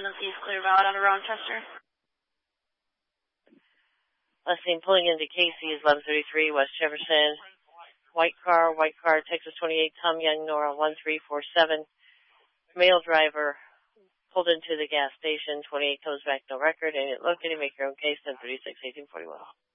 is clear valid on the Rochester. Last seen pulling into Casey is 1133 West Jefferson. White car, Texas 28, Tom Young, Nora 1347. Male driver pulled into the gas station. 28 comes back, no record. Ain't it located? Make your own case. 1036 1841.